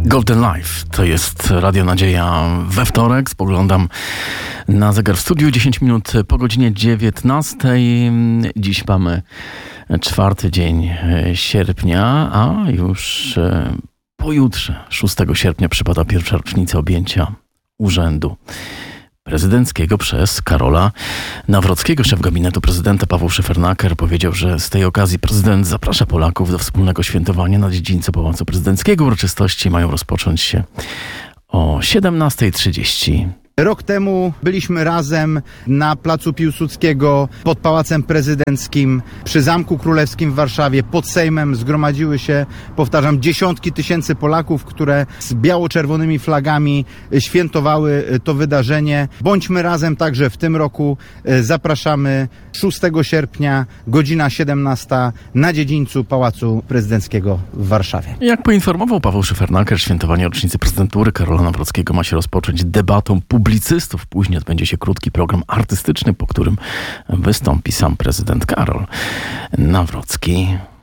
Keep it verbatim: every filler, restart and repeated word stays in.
Golden Life to jest Radio Nadzieja we wtorek. Spoglądam na zegar w studiu. dziesięć minut po godzinie dziewiętnastej. Dziś mamy czwarty dzień sierpnia, a już pojutrze, szóstego sierpnia, przypada pierwsza rocznica objęcia urzędu prezydenckiego przez Karola Nawrockiego. Szef gabinetu prezydenta Paweł Szefernaker powiedział, że z tej okazji prezydent zaprasza Polaków do wspólnego świętowania na dziedzińcu Pałacu Prezydenckiego. Uroczystości mają rozpocząć się o siedemnasta trzydzieści. Rok temu byliśmy razem na Placu Piłsudskiego, pod Pałacem Prezydenckim, przy Zamku Królewskim w Warszawie, pod Sejmem. Zgromadziły się, powtarzam, dziesiątki tysięcy Polaków, które z biało-czerwonymi flagami świętowały to wydarzenie. Bądźmy razem także w tym roku. Zapraszamy szóstego sierpnia, godzina siedemnasta, na dziedzińcu Pałacu Prezydenckiego w Warszawie. Jak poinformował Paweł Szefernaker, świętowanie rocznicy prezydentury Karola Nawrockiego ma się rozpocząć debatą publiczną. publicystów. Później odbędzie się krótki program artystyczny, po którym wystąpi sam prezydent Karol Nawrocki.